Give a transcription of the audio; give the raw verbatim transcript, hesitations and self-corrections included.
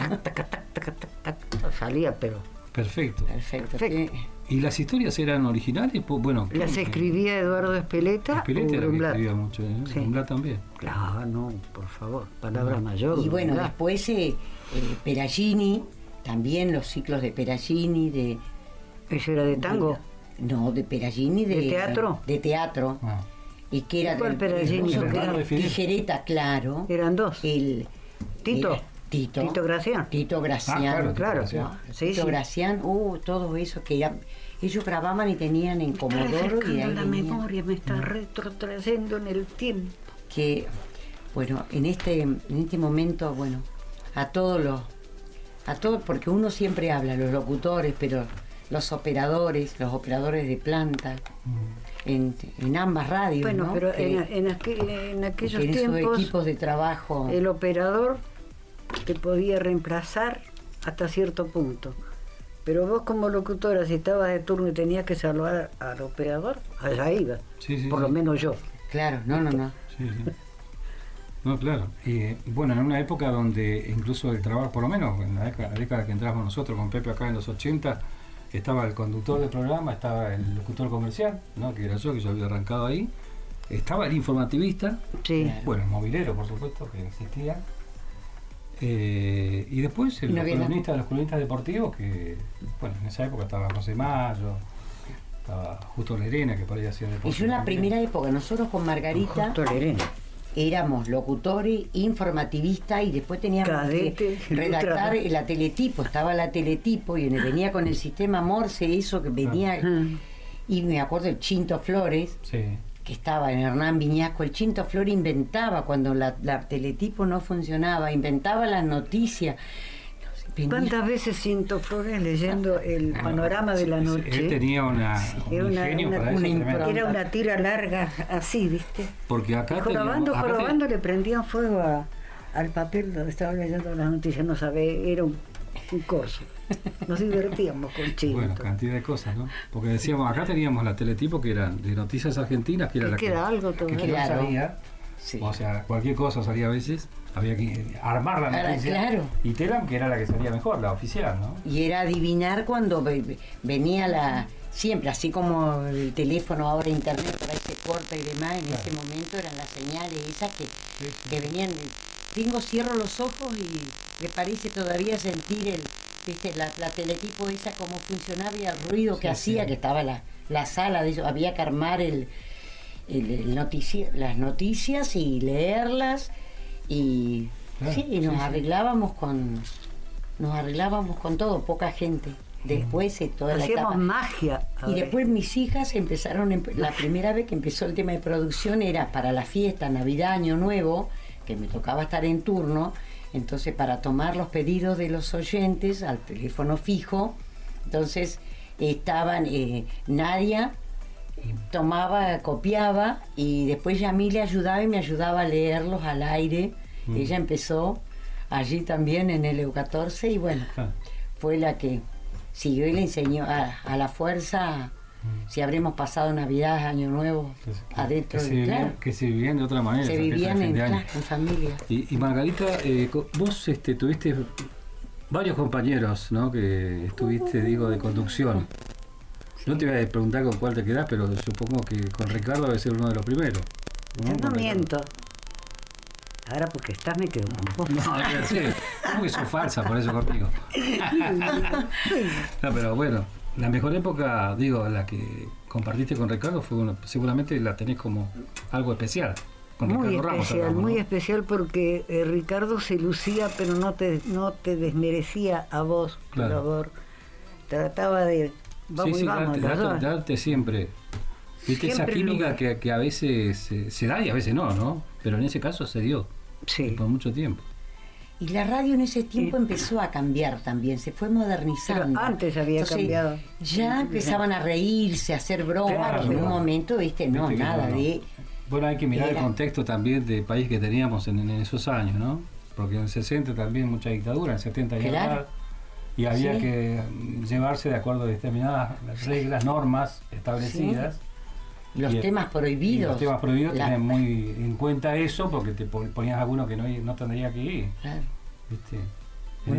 tac, tac, tac, tac, tac, tac, salía, pero... Perfecto. Perfecto. Perfecto. ¿Y las historias eran originales? Pues, bueno, Las ¿qué? escribía Eduardo Espeleta. Espeleta o era que Grumblat. escribía mucho, ¿eh? Sí. Grumblat también. Claro, no, por favor, palabra mayor. Y bueno, Grumblat. después eh, eh, Peragini, también los ciclos de Peragini, de... ¿Eso era de tango? No, de Peragini, de... ¿De teatro? De teatro. Ah. Y que era ¿Cuál del- Peragini? del- ¿El hermano de Fidel? Tijereta, claro. Eran dos. El, Tito. era Tito. Tito Gracián. Tito Gracián. Ah, claro, Claro, Gracián. ¿no? sí, Tito sí. Gracián, uh, todo eso que era, ellos grababan y tenían en Está Comodoro y refrescando ahí la venían. memoria, me está retrotrayendo en el tiempo. Que bueno, en este en este momento, bueno, a todos los a todos, porque uno siempre habla, los locutores, pero los operadores, los operadores de planta, en, en ambas radios, Bueno, ¿no? pero Que- en, en, aquel- en aquellos que en esos tiempos equipos de trabajo, el operador te podía reemplazar hasta cierto punto. Pero vos como locutora, si estabas de turno y tenías que salvar al operador, allá iba. Sí, sí, Por sí. lo menos yo. claro, no, no, no. Sí, sí. No, claro. Y bueno, en una época donde incluso el trabajo, por lo menos en la década, la década que entramos nosotros con Pepe acá en los ochenta, estaba el conductor del programa, estaba el locutor comercial, ¿no? Que era yo, que yo había arrancado ahí, estaba el informativista, Sí. Claro. bueno, el movilero, por supuesto, que existía, eh, y después el No había columnista, los columnistas deportivos, que, bueno, en esa época estaba José Mayo, estaba Justo Lerena, que por ahí hacía deporte. Y yo en la también. primera época, nosotros con Margarita Justo Lerena. éramos locutores, informativistas y después teníamos Cadete, que redactar ilustrado. la teletipo, estaba la teletipo y venía con el sistema Morse, eso que venía, Mm. y me acuerdo el Chinto Flores, Sí. que estaba en Hernán Viñasco, el Chinto Flores inventaba cuando la, la teletipo no funcionaba, inventaba las noticias. No sé, venía- ¿Cuántas veces siento Flores leyendo el panorama de la Él noche? tenía una, un Era una- ingenio una- para eso una tremendo. impronta. Era una tira larga, así, ¿viste? Porque acá Y jorobando, teníamos- acá te- jorobando le prendían fuego a- al papel donde estaba leyendo las noticias, no sabe, era un, un coso. Nos divertíamos con Chinto. Bueno, cantidad de cosas, ¿no? Porque decíamos, acá teníamos la teletipo que eran de noticias argentinas, que era Que la que, queda algo que todavía. quien no Claro. sabía, Sí. o sea, cualquier cosa salía a veces, había que armar la Ahora, noticia. claro. Y Telam, que era la que salía mejor, la oficial, ¿no? Y era adivinar cuando ve- ve- venía la... Siempre, así como el teléfono, ahora internet, por ahí se corta y demás, en Claro. ese momento eran las señales esas que, Sí, sí. que venían. Tengo, cierro los ojos y me parece todavía sentir el, ¿viste? La, la teletipo esa, cómo funcionaba y el ruido que Sí, hacía, sí. que estaba la, la sala de eso. Había que armar el, el, el notici- las noticias y leerlas y, Claro, sí, y nos sí, sí. arreglábamos con nos arreglábamos con todo, poca gente. Después eh, toda la Hacíamos etapa. magia. Y ahora. después mis hijas empezaron, empe- la primera vez que empezó el tema de producción era para la fiesta, Navidad, Año Nuevo, que me tocaba estar en turno, entonces para tomar los pedidos de los oyentes al teléfono fijo, entonces estaban, eh, Nadia tomaba, copiaba y después Yamí le ayudaba y me ayudaba a leerlos al aire. Mm. Ella empezó allí también en el E U catorce y bueno, Ah, fue la que siguió y le enseñó a, a la fuerza si habremos pasado Navidad, Año Nuevo que se- adentro que se de vivían, claro, que se vivían de otra manera. se esas fiestas vivían de fin en, de año. claro, en familia. Y, y Margarita, eh, co- vos este, tuviste varios compañeros, ¿no? Que estuviste, digo, de conducción. No te voy a preguntar con cuál te quedás, pero supongo que con Ricardo debe ser uno de los primeros. Yo Con no Ricardo. miento. Ahora porque estás me quedo con vos. No, ya sé. ¿Cómo que sos falsa por eso conmigo? No, pero bueno, la mejor época, digo, la que compartiste con Ricardo fue una, seguramente la tenés como algo especial. Con Muy Ricardo Ramos especial, hablamos, muy ¿no? especial porque eh, Ricardo se lucía, pero no te no te desmerecía a vos, Claro. colaborador. Trataba de vamos sí, y sí, vamos, darte, los darte- dos. darte siempre. Viste, esa Siempre química lugar. que, que a veces se, se da y a veces no, ¿no? Pero en ese caso se dio Sí. por mucho tiempo. Y la radio en ese tiempo empezó a cambiar también, se fue modernizando. Pero antes había Entonces, cambiado. Ya empezaban a reírse, a hacer bromas, Claro, que en un claro. momento, viste, no, Viste que nada no, no. de... Bueno, hay que mirar Era- el contexto también del país que teníamos en, en esos años, ¿no? Porque en el sesenta también mucha dictadura, en el setenta ya Claro. más, y había Sí. que mm, llevarse de acuerdo a determinadas reglas, normas establecidas. Los Y- temas Y prohibidos. los temas prohibidos la- tenían muy en cuenta eso porque te pon- ponías alguno que no, no tendría que ir, Claro. ¿viste?